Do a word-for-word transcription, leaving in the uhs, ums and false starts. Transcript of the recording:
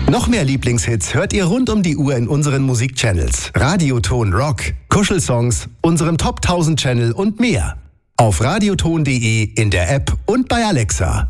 Noch mehr Lieblingshits hört ihr rund um die Uhr in unseren Musikchannels. Radioton Rock, Kuschelsongs, unserem Top tausend Channel und mehr. Auf radioton punkt de, in der App und bei Alexa.